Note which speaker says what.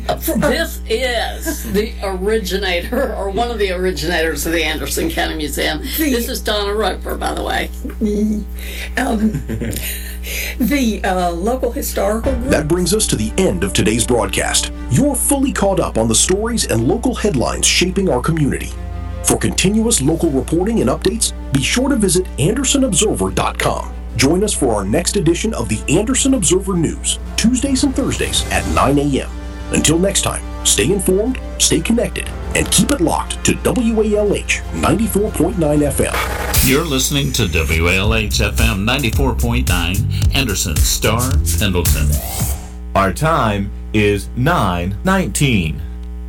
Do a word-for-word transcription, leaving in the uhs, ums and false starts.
Speaker 1: This is the originator, or one of the originators of the Anderson County Museum. This is Donna Roper, by the way.
Speaker 2: Um, the uh, local historical group.
Speaker 3: That brings us to the end of today's broadcast. You're fully caught up on the stories and local headlines shaping our community. For continuous local reporting and updates, be sure to visit anderson observer dot com. Join us for our next edition of the Anderson Observer News, Tuesdays and Thursdays at nine a.m. Until next time, stay informed, stay connected, and keep it locked to W A L H ninety-four point nine F M.
Speaker 4: You're listening to W A L H F M ninety-four point nine, Anderson, Star, Pendleton.
Speaker 5: Our time is nine nineteen.